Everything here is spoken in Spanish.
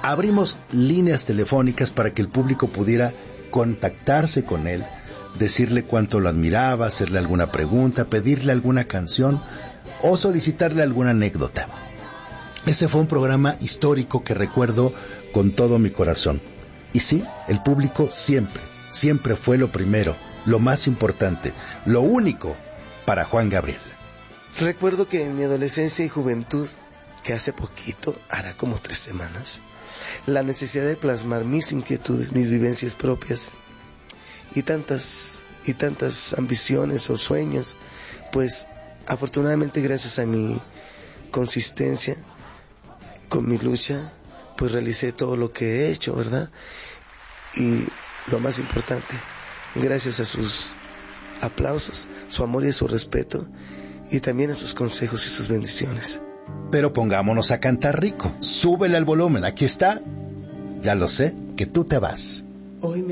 abrimos líneas telefónicas para que el público pudiera contactarse con él, decirle cuánto lo admiraba, hacerle alguna pregunta, pedirle alguna canción o solicitarle alguna anécdota. Ese fue un programa histórico que recuerdo con todo mi corazón. Y sí, el público siempre fue lo primero, lo más importante, lo único para Juan Gabriel. Recuerdo que en mi adolescencia y juventud, que hace poquito, hará como 3 semanas, la necesidad de plasmar mis inquietudes, mis vivencias propias y tantas ambiciones o sueños, pues afortunadamente gracias a mi consistencia, con mi lucha, pues realicé todo lo que he hecho, ¿verdad? Y lo más importante, gracias a sus aplausos, su amor y su respeto, y también a sus consejos y sus bendiciones. Pero pongámonos a cantar rico. Súbele al volumen, aquí está. Ya lo sé, que tú te vas. Hoy